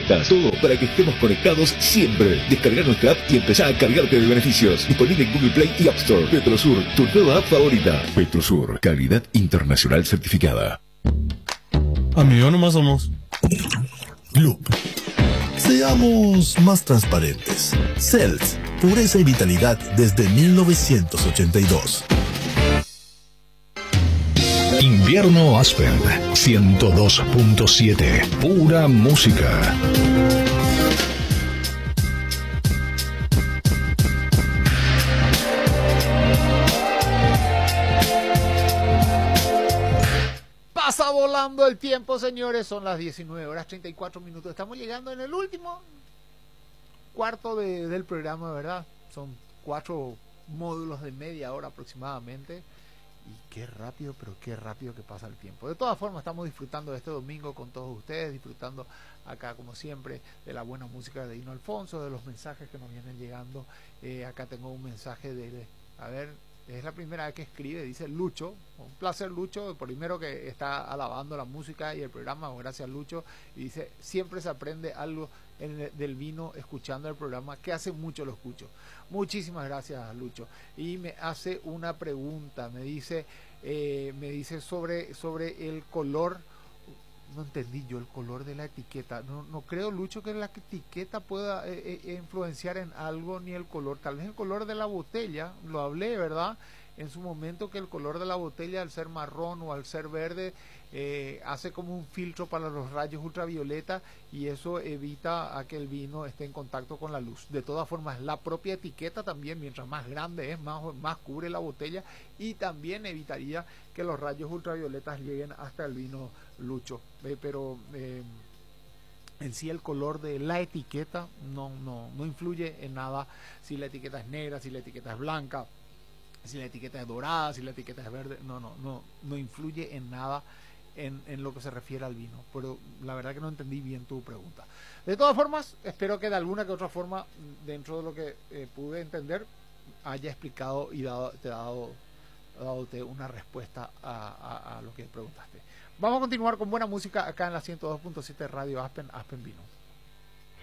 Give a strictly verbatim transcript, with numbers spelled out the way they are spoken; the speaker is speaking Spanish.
ofertas. Todo para que estemos conectados siempre. Descarga nuestra app y empezá a cargarte de beneficios. Disponible en Google Play y App Store. Petrosur, tu nueva app favorita. Petrosur, calidad internacional certificada. Amigo, nomás somos Club. Seamos más transparentes. Cells, pureza y vitalidad desde mil novecientos ochenta y dos. Invierno Aspen ciento dos punto siete. Pura música. Pasa volando el tiempo, señores. Son las diecinueve horas treinta y cuatro minutos. Estamos llegando en el último cuarto de, del programa, ¿verdad? Son cuatro módulos de media hora aproximadamente. Y qué rápido, pero qué rápido que pasa el tiempo. De todas formas, estamos disfrutando de este domingo con todos ustedes, disfrutando acá, como siempre, de la buena música de Dino Alfonso, de los mensajes que nos vienen llegando. Eh, acá tengo un mensaje de, a ver, es la primera vez que escribe, dice Lucho. Un placer, Lucho, primero que está alabando la música y el programa, gracias, Lucho. Y dice, siempre se aprende algo en el, del vino escuchando el programa, que hace mucho lo escucho. Muchísimas gracias, Lucho. Y me hace una pregunta, me dice, eh, me dice sobre, sobre el color. No entendí yo el color de la etiqueta. No, no creo, Lucho, que la etiqueta pueda eh, eh, influenciar en algo, ni el color. Tal vez el color de la botella, lo hablé, ¿verdad? En su momento, que el color de la botella, al ser marrón o al ser verde, eh, hace como un filtro para los rayos ultravioleta, y eso evita a que el vino esté en contacto con la luz. De todas formas, la propia etiqueta también, mientras más grande es, más, más cubre la botella, y también evitaría que los rayos ultravioletas lleguen hasta el vino, Lucho. Eh, pero eh, en sí el color de la etiqueta no, no, no influye en nada. Si la etiqueta es negra, si la etiqueta es blanca, si la etiqueta es dorada, si la etiqueta es verde, no, no, no, no influye en nada en, en lo que se refiere al vino. Pero la verdad que no entendí bien tu pregunta. De todas formas, espero que de alguna que otra forma, dentro de lo que eh, pude entender, haya explicado y dado, te dado, dado una respuesta a, a, a lo que preguntaste. Vamos a continuar con buena música acá en la ciento dos punto siete Radio Aspen, Aspen Vino.